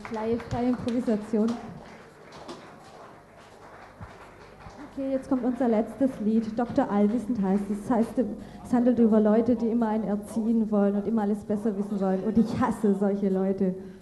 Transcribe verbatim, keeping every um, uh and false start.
schleierfreie Improvisation. Okay, jetzt kommt unser letztes Lied. Doktor Allwissend heißt es. Das heißt, es handelt über Leute, die immer einen erziehen wollen und immer alles besser wissen wollen. Und ich hasse solche Leute.